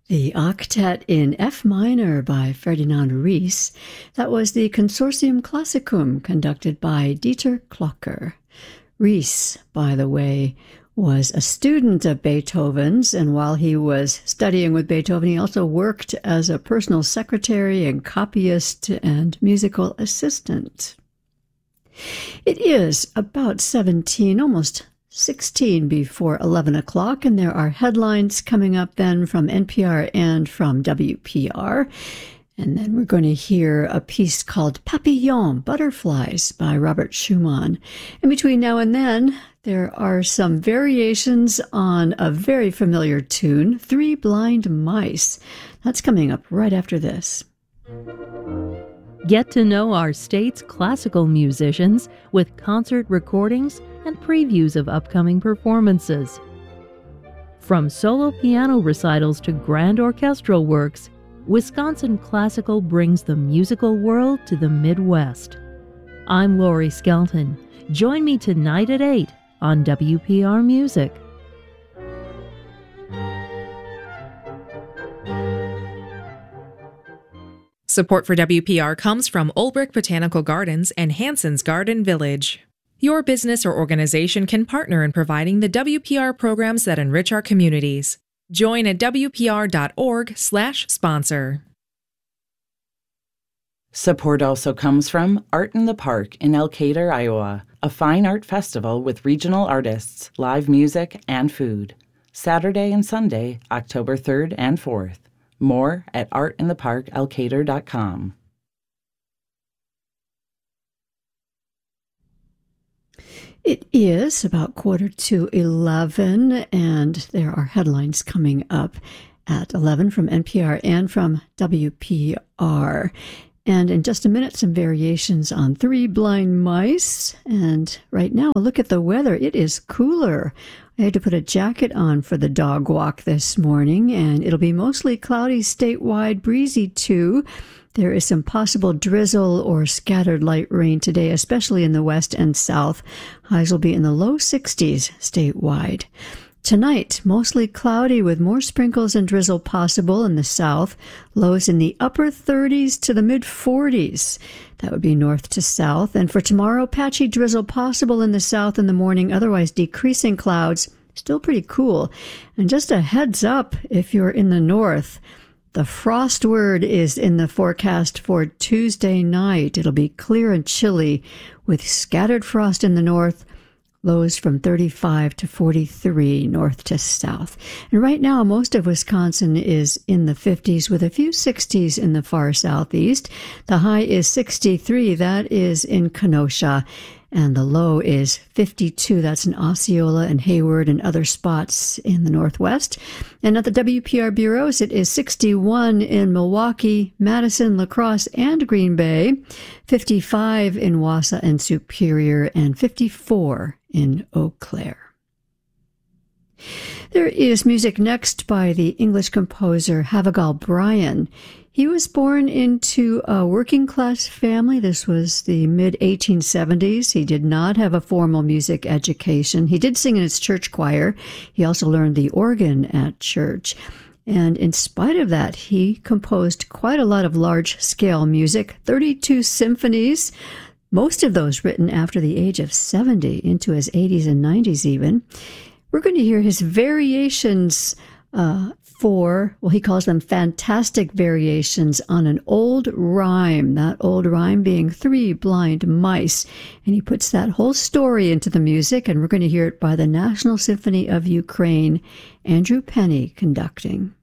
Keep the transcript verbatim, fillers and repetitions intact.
The Octet in F minor by Ferdinand Ries. That was the Consortium Classicum conducted by Dieter Klocker. Ries, by the way, was a student of Beethoven's, and while he was studying with Beethoven, he also worked as a personal secretary and copyist and musical assistant. It is about seventeen, almost sixteen before eleven o'clock, and there are headlines coming up then from N P R and from W P R. And then we're going to hear a piece called Papillon, Butterflies, by Robert Schumann. And between now and then, there are some variations on a very familiar tune, Three Blind Mice. That's coming up right after this. Get to know our state's classical musicians with concert recordings and previews of upcoming performances. From solo piano recitals to grand orchestral works, Wisconsin Classical brings the musical world to the Midwest. I'm Lori Skelton. Join me tonight at eight on W P R Music. Support for W P R comes from Olbrich Botanical Gardens and Hanson's Garden Village. Your business or organization can partner in providing the W P R programs that enrich our communities. Join at W P R dot org slash sponsor. Support also comes from Art in the Park in Elkader, Iowa, a fine art festival with regional artists, live music, and food. Saturday and Sunday, October third and fourth. More at art in the park elkader dot com. It is about quarter to eleven, and there are headlines coming up at eleven from N P R and from W P R. And in just a minute, some variations on Three Blind Mice. And right now, look at the weather. It is cooler. I had to put a jacket on for the dog walk this morning, and it'll be mostly cloudy statewide, breezy too. There is some possible drizzle or scattered light rain today, especially in the west and south. Highs will be in the low sixties statewide. Tonight, mostly cloudy with more sprinkles and drizzle possible in the south. Lows in the upper thirties to the mid forties. That would be north to south. And for tomorrow, patchy drizzle possible in the south in the morning, otherwise decreasing clouds. Still pretty cool. And just a heads up if you're in the north. The frost word is in the forecast for Tuesday night. It'll be clear and chilly with scattered frost in the north. Lows from thirty-five to forty-three north to south. And right now, most of Wisconsin is in the fifties with a few sixties in the far southeast. The high is sixty-three. That is in Kenosha. And the low is fifty-two. That's in Osceola and Hayward and other spots in the northwest. And at the W P R bureaus, it is sixty-one in Milwaukee, Madison, La Crosse, and Green Bay, fifty-five in Wausau and Superior, and fifty-four in Eau Claire. There is music next by the English composer Havigal Brian. He was born into a working-class family. This was the mid eighteen seventies. He did not have a formal music education. He did sing in his church choir. He also learned the organ at church. And in spite of that, he composed quite a lot of large-scale music, thirty-two symphonies, most of those written after the age of seventy, into his eighties and nineties even. We're going to hear his variations uh, for, well, he calls them fantastic variations on an old rhyme, that old rhyme being Three Blind Mice. And he puts that whole story into the music, and we're going to hear it by the National Symphony of Ukraine, Andrew Penny conducting.